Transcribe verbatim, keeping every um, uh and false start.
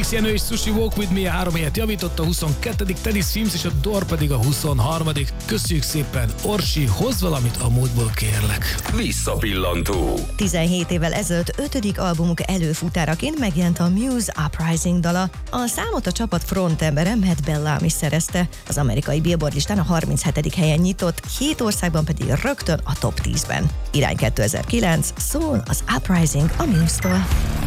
Félix Jenő és Sushi Walk With Me a három helyet javított, a huszonkettedik Tennis Films és a Door pedig a huszonharmadik Köszönjük szépen, Orsi, hozz valamit a múltból, kérlek. Visszapillantó. tizenhét évvel ezelőtt ötödik albumuk előfutáraként megjelent a Muse Uprising dala. A számot a csapat frontembere Matt Bellamy szerezte. Az amerikai Billboard listán a harminchetedik helyen nyitott, hét országban pedig rögtön a top tízben. Irány kétezer-kilenc, szól az Uprising a Muse-tól.